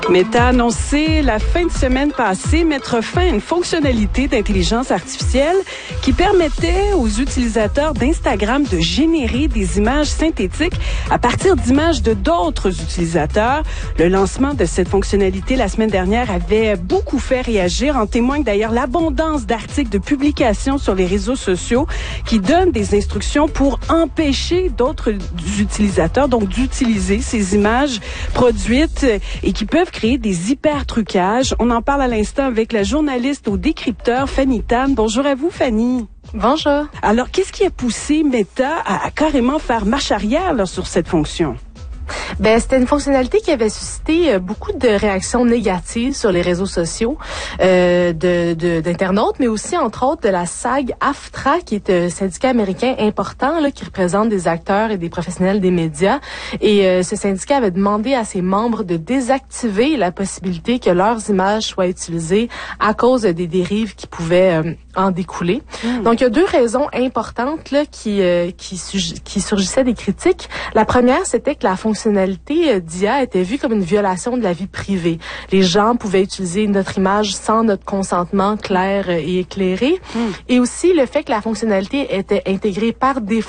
Meta a annoncé la fin de semaine passée mettre fin à une fonctionnalité d'intelligence artificielle qui permettait aux utilisateurs d'Instagram de générer des images synthétiques à partir d'images de d'autres utilisateurs. Le lancement de cette fonctionnalité la semaine dernière avait beaucoup fait réagir. En témoigne d'ailleurs l'abondance d'articles de publications sur les réseaux sociaux qui donnent des instructions pour empêcher d'autres utilisateurs donc d'utiliser ces images produites et qui peuvent créer des hyper-trucages. On en parle à l'instant avec la journaliste au Décrypteur, Fanny Tan. Bonjour à vous, Fanny. Bonjour. Alors, qu'est-ce qui a poussé Meta à carrément faire marche arrière là, sur cette fonction? C'était une fonctionnalité qui avait suscité beaucoup de réactions négatives sur les réseaux sociaux d'internautes, mais aussi, entre autres, de la SAG-AFTRA, qui est un syndicat américain important là, qui représente des acteurs et des professionnels des médias. Et ce syndicat avait demandé à ses membres de désactiver la possibilité que leurs images soient utilisées à cause des dérives qui pouvaient en découler. Donc, il y a deux raisons importantes là, qui surgissaient des critiques. La première, c'était que la fonctionnalité d'IA était vue comme une violation de la vie privée. Les gens pouvaient utiliser notre image sans notre consentement clair et éclairé. Et aussi, le fait que la fonctionnalité était intégrée par défaut